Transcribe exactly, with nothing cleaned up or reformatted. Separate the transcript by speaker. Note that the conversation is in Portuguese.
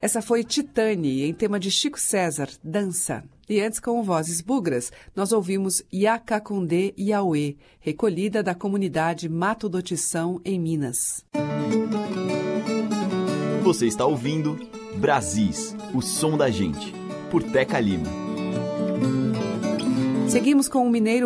Speaker 1: Essa foi Titane, em tema de Chico César, Dança. E antes, com vozes bugras, nós ouvimos Iacacundê Iauê, recolhida da comunidade Mato do Tição, em Minas.
Speaker 2: Você está ouvindo Brasis, o som da gente, por Teca Lima.
Speaker 1: Seguimos com o mineiro